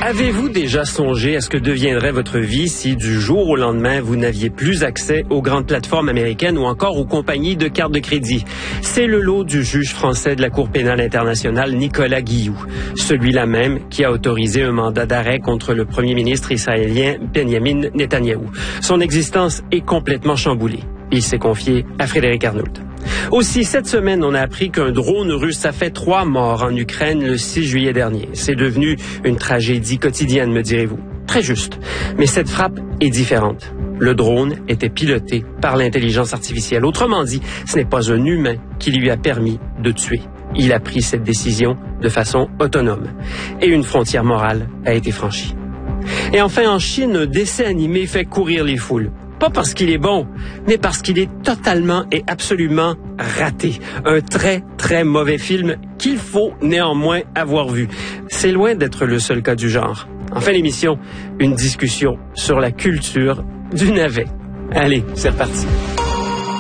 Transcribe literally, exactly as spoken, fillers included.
Avez-vous déjà songé à ce que deviendrait votre vie si du jour au lendemain, vous n'aviez plus accès aux grandes plateformes américaines ou encore aux compagnies de cartes de crédit? C'est le lot du juge français de la Cour pénale internationale, Nicolas Guilloux, celui-là même qui a autorisé un mandat d'arrêt contre le premier ministre israélien Benjamin Netanyahou. Son existence est complètement chamboulée. Il s'est confié à Frédéric Arnould. Aussi, cette semaine, on a appris qu'un drone russe a fait trois morts en Ukraine le six juillet dernier. C'est devenu une tragédie quotidienne, me direz-vous. Très juste. Mais cette frappe est différente. Le drone était piloté par l'intelligence artificielle. Autrement dit, ce n'est pas un humain qui lui a permis de tuer. Il a pris cette décision de façon autonome. Et une frontière morale a été franchie. Et enfin, en Chine, un dessin animé fait courir les foules. Pas parce qu'il est bon, mais parce qu'il est totalement et absolument raté. Un très, très mauvais film qu'il faut néanmoins avoir vu. C'est loin d'être le seul cas du genre. En fin d'émission, une discussion sur la culture du navet. Allez, c'est reparti.